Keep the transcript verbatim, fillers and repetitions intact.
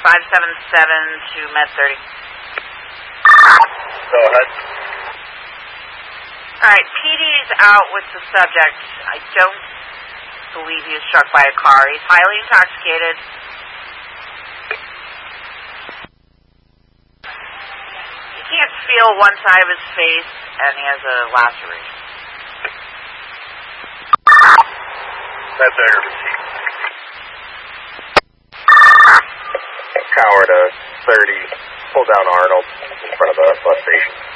five seven seven to Med thirty. Go ahead. Alright, P D's out with the subject. I don't believe he was struck by a car. He's highly intoxicated. He can't feel one side of his face, and he has a laceration. Med thirty. Tower to thirty. Pull down Arnold in front of the bus station.